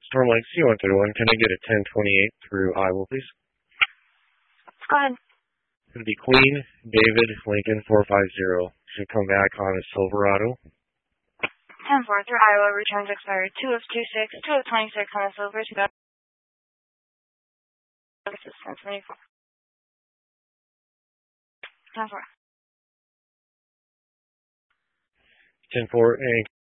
Stormlight C131, can I get a 1028 through Iowa, please? Go ahead. It's going to be Queen David Lincoln 450. Should come back on a Silverado. 10-4 through Iowa, returns expired 2 of 26, 2 of 26 on the Silvers. Assistance 24. 10-4. 10-4, and